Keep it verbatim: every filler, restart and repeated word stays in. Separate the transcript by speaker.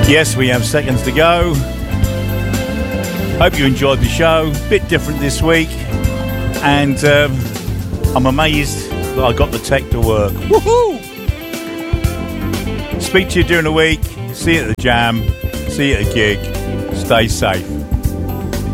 Speaker 1: Yes, we have seconds to go. Hope you enjoyed the show. Bit different this week. And um, I'm amazed that I got the tech to work. Woohoo! Speak to you during the week. See you at the jam. See you at a gig. Stay safe.